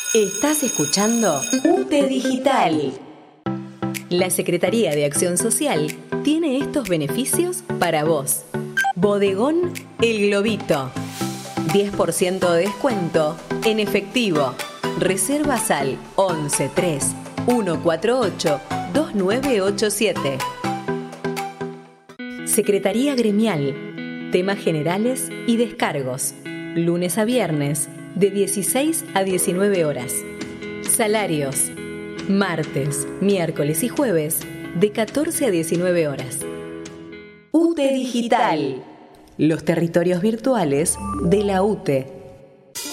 Estás escuchando UTE Digital. La Secretaría de Acción Social tiene estos beneficios para vos. Bodegón El Globito. 10% de descuento en efectivo. Reservas al 11 3 148 2987. Secretaría Gremial. Temas generales y descargos. Lunes a viernes, de 16 a 19 horas. Salarios. Martes, miércoles y jueves, de 14 a 19 horas. UTE Digital. Los territorios virtuales de la UTE.